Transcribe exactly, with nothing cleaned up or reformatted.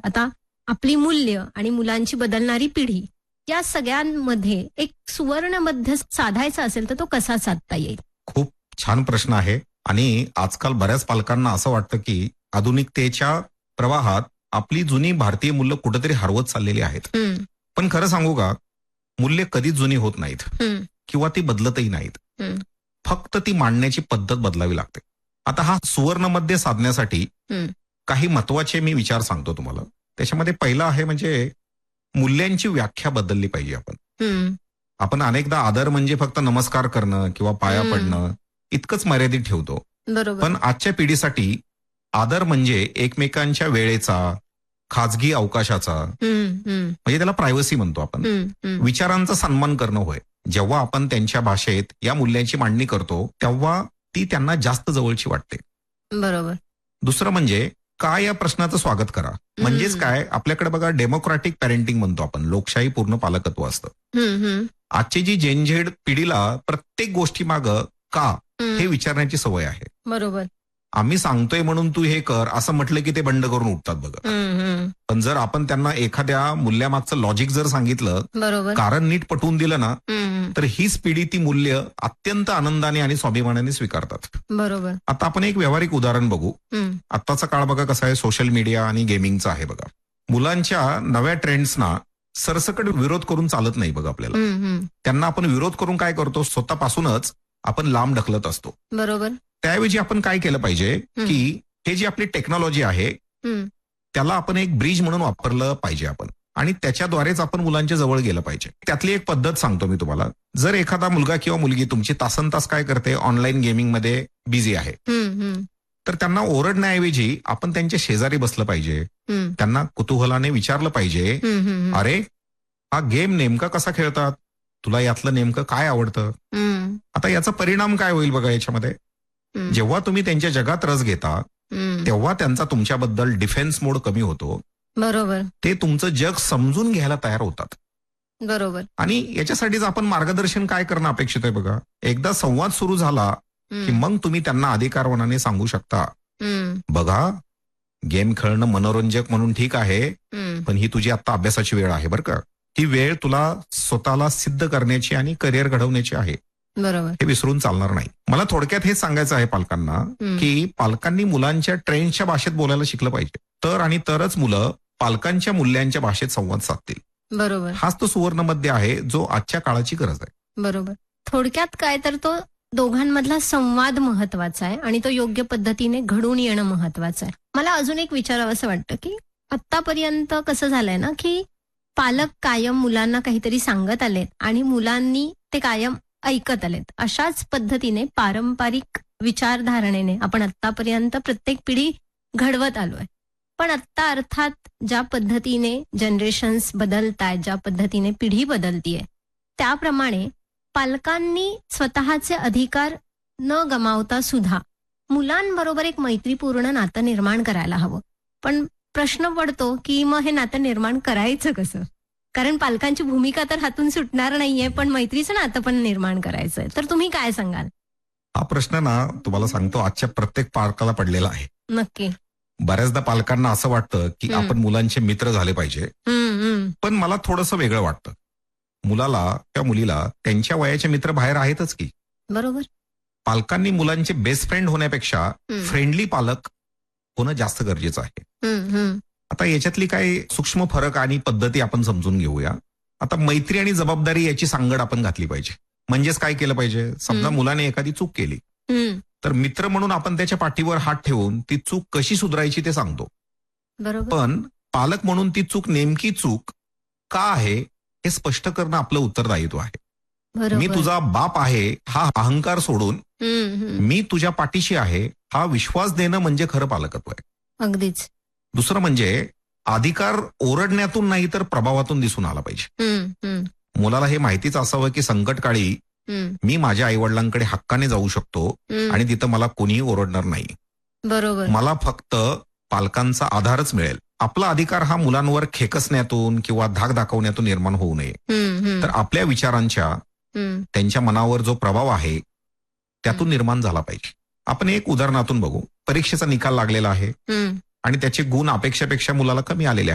आता आपली मूल्य आणि मुलांची बदलणारी पिढी या सगळ्यांमध्ये एक सुवर्ण मध्य साधायचा असेल तर तो कसा साधता येईल? खूप छान प्रश्न आहे. आणि आजकाल बऱ्याच पालकांना असं वाटतं की आधुनिकतेच्या प्रवाहात आपली जुनी भारतीय मूल्य कुठेतरी हरवत चाललेली आहेत. पण खरं सांगू का, मूल्य कधीच जुनी होत नाहीत किंवा ती बदलतही नाहीत. फक्त ती मांडण्याची पद्धत बदलावी लागते. आता हा सुवर्ण मध्य साधण्यासाठी काही महत्वाचे मी विचार सांगतो तुम्हाला. त्याच्यामध्ये पहिला आहे म्हणजे मूल्यांची व्याख्या बदलली पाहिजे. आपण आपण अनेकदा आदर म्हणजे फक्त नमस्कार करणं किंवा पाया पडणं इतकंच मर्यादित ठेवतो. पण आजच्या पिढीसाठी आदर म्हणजे एकमेकांच्या वेळेचा, खाजगी अवकाशाचा, म्हणजे त्याला प्रायव्हसी म्हणतो आपण, विचारांचा सन्मान करणं होय. जेव्हा आपण त्यांच्या भाषेत या मूल्यांची मांडणी करतो तेव्हा ती त्यांना जास्त जवळची वाटते. बरोबर. दुसरं म्हणजे काय या प्रश्नाचं स्वागत करा. म्हणजेच काय, आपल्याकडे बघा डेमोक्रॅटिक पॅरेंटिंग म्हणतो आपण, लोकशाही पूर्ण पालकत्व असतं. आजची जी जेनझेड पिढीला प्रत्येक गोष्टी मागं का हे विचारण्याची सवय आहे. बरोबर. आम्ही सांगतोय म्हणून तू हे कर असं म्हटलं की ते बंड करून उठतात बघा. पण जर आपण त्यांना एखाद्या मूल्यामागचं लॉजिक जर सांगितलं, कारण नीट पटवून दिलं ना, तर हीच पिढी ती मूल्य अत्यंत आनंदाने आणि स्वाभिमानाने स्वीकारतात. बरोबर. आता आपण एक व्यावहारिक उदाहरण बघू. आत्ताचा काळ बघा कसा आहे, सोशल मीडिया आणि गेमिंगचा आहे बघा. मुलांच्या नव्या ट्रेंड्सना सरसकट विरोध करून चालत नाही बघा आपल्याला. त्यांना आपण विरोध करून काय करतो, स्वतःपासूनच आपण लांब ढकलत असतो. बरोबर. त्याऐवजी आपण काय केलं पाहिजे की हे जी आपली टेक्नॉलॉजी आहे त्याला आपण एक ब्रिज म्हणून वापरलं पाहिजे आपण, आणि त्याच्याद्वारेच आपण मुलांच्या जवळ गेलं पाहिजे. त्यातली एक पद्धत सांगतो मी तुम्हाला. जर एखादा मुलगा किंवा मुलगी तुमची तासन तास काय करते, ऑनलाईन गेमिंग मध्ये बिझी आहे, तर त्यांना ओरडण्याऐवजी आपण त्यांच्या शेजारी बसलं पाहिजे. त्यांना कुतूहलाने विचारलं पाहिजे, अरे हा गेम नेमका कसा खेळतात, तुला यातलं नेमकं काय आवडतं. आता याचा परिणाम काय होईल बघा याच्यामध्ये, जेव्हा तुम्ही त्यांच्या जगात रस घेता तेव्हा त्यांचा तुमच्याबद्दल डिफेन्स मोड कमी होतो. बरोबर. ते तुमचं जग समजून घ्यायला तयार होतात. बरोबर. आणि याच्यासाठीच आपण मार्गदर्शन काय करणं अपेक्षित आहे बघा. एकदा संवाद सुरू झाला की मग तुम्ही त्यांना अधिकारवनाने सांगू शकता, बघा गेम खेळणं मनोरंजक म्हणून ठीक आहे, पण ही तुझी आता अभ्यासाची वेळ आहे बरं का. ती वेळ तुला स्वतःला सिद्ध करण्याची आणि करिअर घडवण्याची आहे. बरोबर. हे विसरून चालणार नाही. मला थोडक्यात हेच सांगायचं आहे पालकांना की पालकांनी मुलांच्या ट्रेंडच्या भाषेत बोलायला शिकलं पाहिजे. तर आणि तरच मुलं पालकांच्या मूल्यांच्या भाषेत संवाद साधतील. बरोबर. हाच तो सुवर्ण मध्य आहे जो आजच्या काळाची गरज आहे. बरोबर. थोडक्यात काय तर तो दोघांमधला संवाद महत्वाचा आहे आणि तो योग्य पद्धतीने घडून येणं महत्वाचं आहे. मला अजून एक विचारावं असं वाटतं की आतापर्यंत कसं झालंय ना की पालक कायम मुलांना काहीतरी सांगत आलेत आणि मुलांनी ते कायम ऐकत आलेत. अशाच पद्धतीने पारंपरिक विचारधारणेने आपण आतापर्यंत प्रत्येक पिढी घडवत आलोय. पण आत्ता अर्थात ज्या पद्धतीने जनरेशन्स बदलतायत, ज्या पद्धतीने पिढी बदलतीये, त्याप्रमाणे पालकांनी स्वतःचे अधिकार न गमावता सुद्धा मुलांबरोबर एक मैत्रीपूर्ण नातं निर्माण करायला हवं. पण प्रश्न पडतो की मग हे नातं निर्माण करायचं कसं? कारण पालकांची भूमिका तर हातून सुटणार नाहीये, पण मैत्रीचं नातं पण निर्माण करायचंय. तर तुम्ही काय सांगाल? हा प्रश्न ना तुम्हाला सांगतो आजच्या प्रत्येक पालकाला पडलेला आहे. नक्की. बऱ्याचदा पालकांना असं वाटतं की आपण मुलांचे मित्र झाले पाहिजे, पण मला थोडंसं वेगळं वाटतं. मुलाला त्या मुलीला त्यांच्या वयाचे मित्र बाहेर आहेतच की. बरोबर. पालकांनी मुलांचे बेस्ट फ्रेंड होण्यापेक्षा फ्रेंडली पालक होणं जास्त गरजेचं आहे. आता याच्यातली काही सूक्ष्म फरक आणि पद्धती आपण समजून घेऊया. आता मैत्री आणि जबाबदारी याची सांगड आपण घातली पाहिजे. म्हणजेच काय केलं पाहिजे, समजा मुलाने एखादी चूक केली तर मित्र म्हणून आपण त्याच्या पाठीवर हात ठेवून ती चूक कशी सुधारायची ते सांगतो. पण पालक म्हणून ती चूक नेमकी चूक का आहे हे स्पष्ट करणं आपलं उत्तरदायित्व आहे. मी तुझा बाप आहे हा अहंकार सोडून मी तुझ्या पाठीशी आहे हा विश्वास देणं म्हणजे खरं पालकत्व आहे. अगदीच. दुसरं म्हणजे अधिकार ओरडण्यातून नाही तर प्रभावातून दिसून आला पाहिजे. मुलाला हे माहितीच असावं की संकटकाळी मी माझ्या आई वडिलांकडे हक्काने जाऊ शकतो आणि तिथं मला कोणीही ओरडणार नाही. बरोबर. मला फक्त पालकांचा आधारच मिळेल. आपला अधिकार हा मुलांवर खेकसण्यातून किंवा धाक दाखवण्यातून निर्माण होऊ नये, तर आपल्या विचारांच्या त्यांच्या मनावर जो प्रभाव आहे त्यातून निर्माण झाला पाहिजे. आपण एक उदाहरणातून बघू. परीक्षेचा निकाल लागलेला आहे आणि त्याचे गुण अपेक्षेपेक्षा मुलाला कमी आलेले